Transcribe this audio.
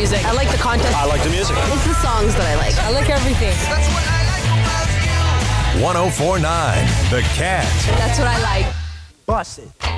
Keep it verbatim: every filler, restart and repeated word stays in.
music. I like the contest. I like the music. It's the songs that I like. I like everything. one oh four point nine The Cat. That's what I like. Bust it.